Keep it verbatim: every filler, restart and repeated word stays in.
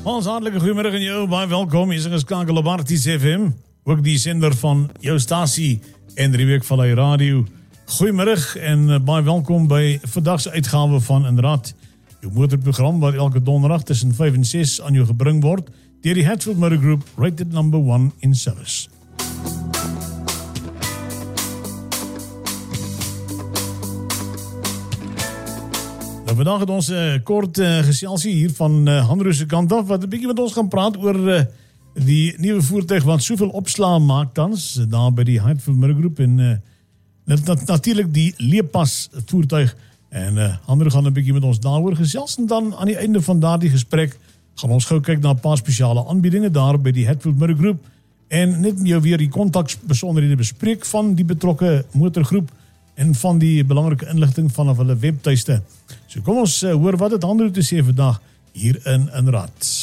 Ons hartelike goeiemiddag aan jou, baie welkom. Hier is geskakel op Arties F M, ook die sender van jou stasie en drie week van die radio. Goeiemiddag en uh, baie welkom by vandagse uitgawe van Inderdaad, jou motorprogram wat elke donderdag tussen vyf en ses aan jou gebring word deur die Hatfield Motor Group, rated number one in service. Nou, vandag het ons 'n uh, kort uh, geselsie hier van uh, Hanro se kant af, wat 'n bietjie met ons gaan praat oor uh, die nuwe voertuig wat soveel opslaa maak tans, uh, daar by die Hatfield Motor Group en uh, nat nat natuurlik die Leappas voertuig. En uh, Hanro gaan 'n bietjie met ons daaroor gesels en dan aan die einde van daardie gesprek gaan ons gou kyk na 'n paar spesiale aanbiedinge daar by die Hatfield Motor Group en net jou weer die kontakbesonderhede bespreek van die betrokke motorgroep en van die belangrike inligting vanaf hulle webtuiste. So kom ons uh, hoor wat het Hanro te sê vandag hier in Inderdaad.